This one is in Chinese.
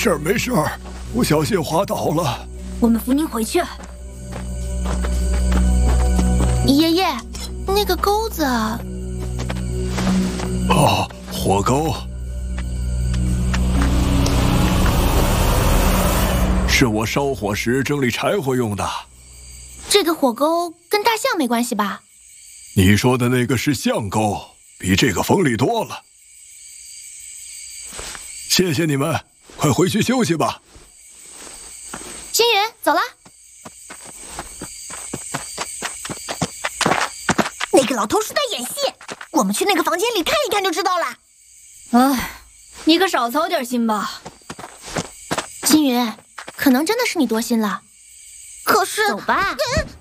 事儿，没事儿，不小心滑倒了。 我们扶您回去。 爷爷，那个钩子…… 哦，火钩，是我烧火时整理柴火用的。 这个火钩跟大象没关系吧？ 你说的那个是象钩，比这个锋利多了。谢谢你们，快回去休息吧。 星云，走了。 那个老头是在演戏，我们去那个房间里看一看就知道了。 哎，你可少操点心吧。 星云，可能真的是你多心了。 可是， 走吧。